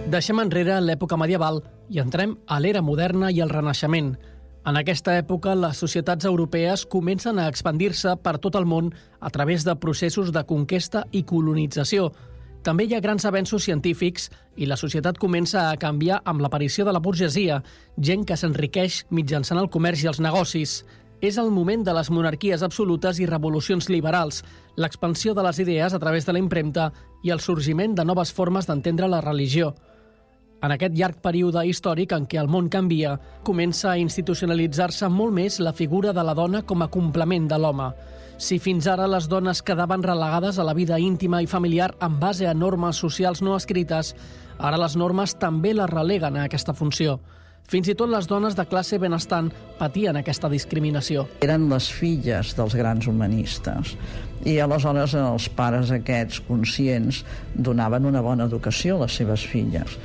Deixem enrere l'època medieval i entrem a l'era moderna i el Renaixement. En aquesta època, les societats europees comencen a expandir-se per tot el món a través de processos de conquesta i colonització. També hi ha grans avenços científics i la societat comença a canviar amb l'aparició de la burgesia, gent que s'enriqueix mitjançant el comerç i els negocis. És el moment de les monarquies absolutes i revolucions liberals, l'expansió de les idees a través de la impremta i el sorgiment de noves formes d'entendre la religió. En aquest llarg període històric en què el món canvia, comença a institucionalitzar-se molt més la figura de la dona com a complement de l'home. Si fins ara les dones quedaven relegades a la vida íntima i familiar en base a normes socials no escrites, ara les normes també les releguen a aquesta funció. Fins i tot les dones de classe benestant patien aquesta discriminació. Eren les filles dels grans humanistes i aleshores els pares aquests conscients donaven una bona educació a les seves filles.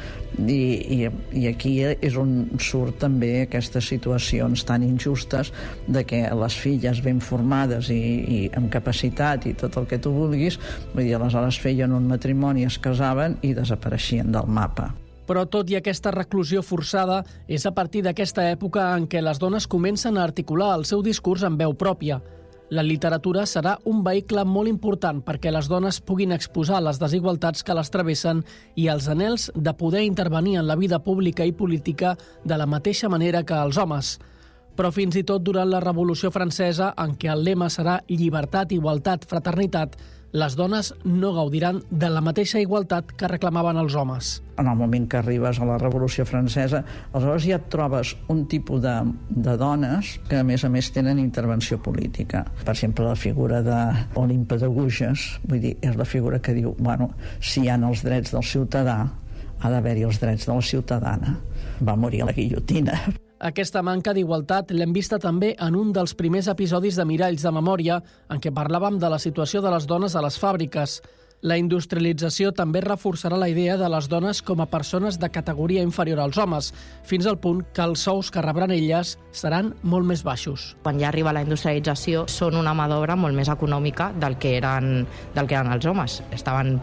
I aquí és on surt també aquestes situacions tan injustes de que les filles ben formades i amb capacitat i tot el que tu vulguis, vull dir, aleshores feien un matrimoni, es casaven i desapareixien del mapa. Però tot i aquesta reclusió forçada, és a partir d'aquesta època en què les dones comencen a articular el seu discurs en veu pròpia. La literatura serà un vehicle molt important perquè les dones puguin exposar les desigualtats que les travessen i els anhels de poder intervenir en la vida pública i política de la mateixa manera que els homes. Però fins i tot durant la Revolució Francesa, en què el lema serà llibertat, igualtat, fraternitat, les dones no gaudiran de la mateixa igualtat que reclamaven els homes. En el moment que arribes a la Revolució Francesa, aleshores ja et trobes un tipus de dones que, a més tenen intervenció política. Per exemple, la figura d'Olympe de Gouges, vull dir, és la figura que diu, bueno, si hi ha els drets del ciutadà, ha d'haver-hi els drets de la ciutadana. Va morir a la guillotina. Aquesta manca d'igualtat l'hem vista també en un dels primers episodis de Miralls de memòria en què parlàvem de la situació de les dones a les fàbriques. La industrialització també reforçarà la idea de les dones com a persones de categoria inferior als homes, fins al punt que els sous que rebran elles seran molt més baixos. Quan ja arriba la industrialització són una mà d'obra molt més econòmica del que eren els homes. Estaven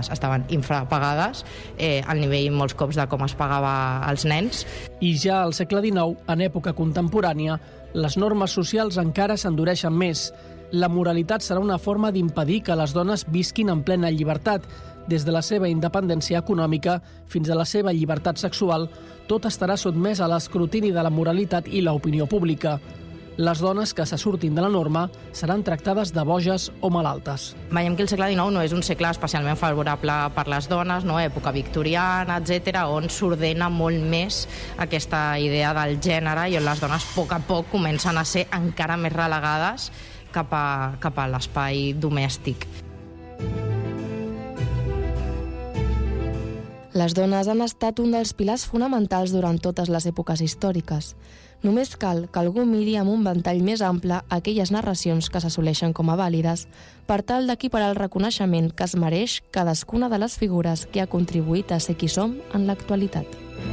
infrapagades al nivell molts cops de com es pagava als nens. I ja al segle XIX, en època contemporània, les normes socials encara s'endureixen més. La moralitat serà una forma d'impedir que les dones visquin en plena llibertat. Des de la seva independència econòmica fins a la seva llibertat sexual, tot estarà sotmès a l'escrutini de la moralitat i l'opinió pública. Les dones que se surtin de la norma seran tractades de boges o malaltes. Veiem que el segle XIX no és un segle especialment favorable per les dones, no? Època victoriana, etc., on s'ordena molt més aquesta idea del gènere i on les dones a poc comencen a ser encara més relegades cap a l'espai domèstic. Les dones han estat un dels pilars fonamentals durant totes les èpoques històriques. Només cal que algú miri amb un ventall més ample aquelles narracions que s'assoleixen com a vàlides per tal d'equiparar el reconeixement que es mereix cadascuna de les figures que ha contribuït a ser qui som en l'actualitat.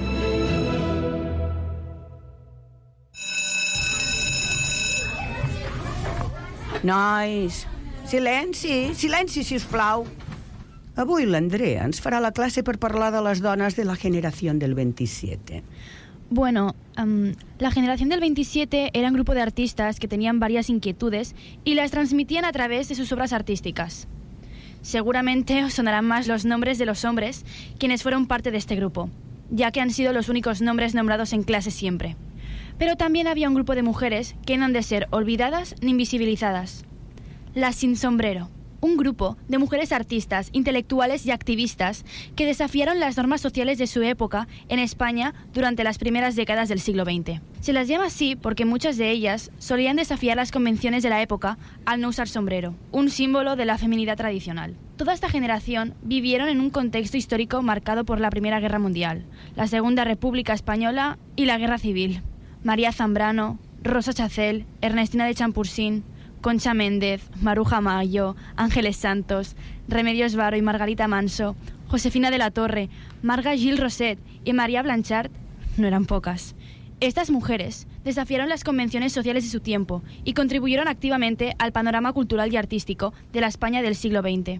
Nois, silenci, sisplau. Avui l'Andrea ens farà la clase per parlar de les dones de la generación del 27. Bueno, la generación del 27 era un grupo de artistas que tenían varias inquietudes y las transmitían a través de sus obras artísticas. Seguramente os sonarán más los nombres de los hombres quienes fueron parte de este grupo, ya que han sido los únicos nombres nombrados en clase siempre. Pero también había un grupo de mujeres que no han de ser olvidadas ni invisibilizadas. Las sin sombrero, un grupo de mujeres artistas, intelectuales y activistas que desafiaron las normas sociales de su época en España durante las primeras décadas del siglo XX. Se las llama así porque muchas de ellas solían desafiar las convenciones de la época al no usar sombrero, un símbolo de la feminidad tradicional. Toda esta generación vivieron en un contexto histórico marcado por la Primera Guerra Mundial, la Segunda República Española y la Guerra Civil. María Zambrano, Rosa Chacel, Ernestina de Champursin, Concha Méndez, Maruja Mayo, Ángeles Santos, Remedios Varo y Margarita Manso, Josefina de la Torre, Marga Gil Roset y María Blanchard no eran pocas. Estas mujeres desafiaron las convenciones sociales de su tiempo y contribuyeron activamente al panorama cultural y artístico de la España del siglo XX.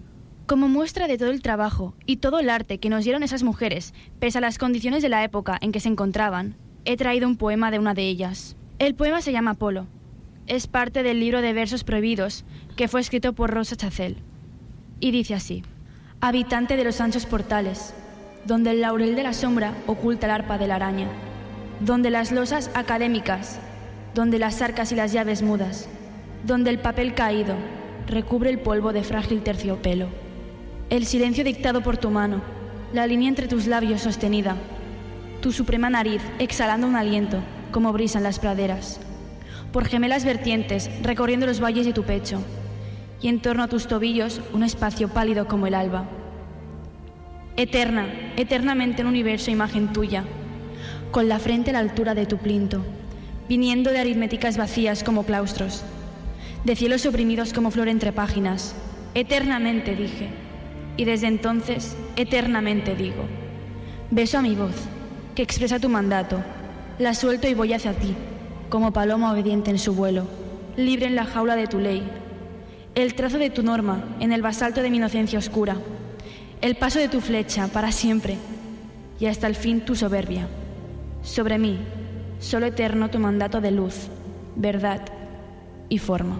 Como muestra de todo el trabajo y todo el arte que nos dieron esas mujeres, pese a las condiciones de la época en que se encontraban, he traído un poema de una de ellas. El poema se llama Apolo. Es parte del libro de versos prohibidos que fue escrito por Rosa Chacel. Y dice así: habitante de los anchos portales, donde el laurel de la sombra oculta el arpa de la araña, donde las losas académicas, donde las arcas y las llaves mudas, donde el papel caído recubre el polvo de frágil terciopelo. El silencio dictado por tu mano, la línea entre tus labios sostenida, tu suprema nariz exhalando un aliento como brisa en las praderas, por gemelas vertientes recorriendo los valles de tu pecho, y en torno a tus tobillos un espacio pálido como el alba. Eterna, eternamente un universo imagen tuya, con la frente a la altura de tu plinto, viniendo de aritméticas vacías como claustros, de cielos oprimidos como flor entre páginas. Eternamente dije, y desde entonces eternamente digo. Beso a mi voz, que expresa tu mandato, la suelto y voy hacia ti, como paloma obediente en su vuelo, libre en la jaula de tu ley. El trazo de tu norma en el basalto de mi inocencia oscura, el paso de tu flecha para siempre, y hasta el fin tu soberbia. Sobre mí, solo eterno tu mandato de luz, verdad i forma.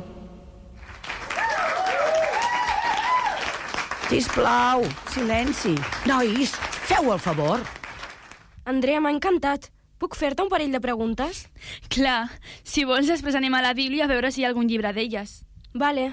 Sisplau, silenci. Nois, feu el favor. Andrea, m'ha encantat. Puc fer-te un parell de preguntes? Clar, si vols després anem a la Bíblia a veure si hi ha algun llibre d'elles. Vale.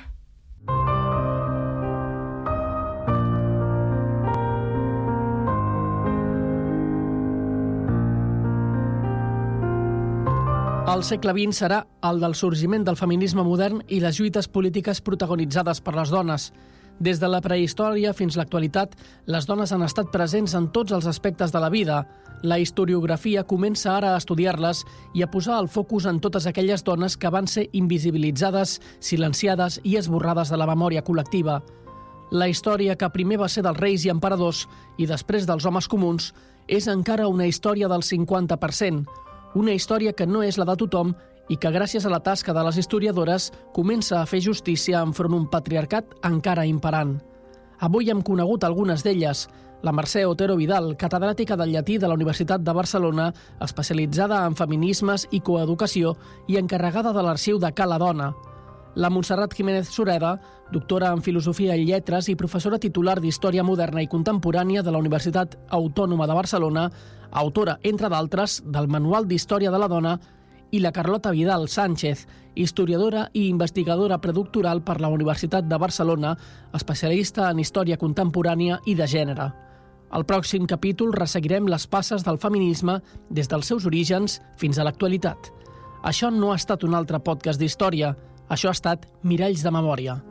El segle XX serà el del sorgiment del feminisme modern i les lluites polítiques protagonitzades per les dones. Des de la prehistòria fins a l'actualitat, les dones han estat presents en tots els aspectes de la vida. La historiografia comença ara a estudiar-les i a posar el focus en totes aquelles dones que van ser invisibilitzades, silenciades i esborrades de la memòria col·lectiva. La història que primer va ser dels reis i emperadors i després dels homes comuns és encara una història del 50%, una història que no és la de tothom i que, gràcies a la tasca de les historiadores, comença a fer justícia enfront un patriarcat encara imperant. Avui hem conegut algunes d'elles. La Mercè Otero Vidal, catedràtica del llatí de la Universitat de Barcelona, especialitzada en feminismes i coeducació i encarregada de l'arxiu de Ca la Dona. La Montserrat Jiménez Sureda, doctora en Filosofia i Lletres i professora titular d'Història Moderna i Contemporània de la Universitat Autònoma de Barcelona, autora, entre d'altres, del Manual d'Història de la Dona, i la Carlota Vidal Sánchez, historiadora i investigadora predoctoral per la Universitat de Barcelona, especialista en història contemporània i de gènere. Al pròxim capítol resseguirem les passes del feminisme des dels seus orígens fins a l'actualitat. Això no ha estat un altre podcast d'història, això ha estat Miralls de Memòria.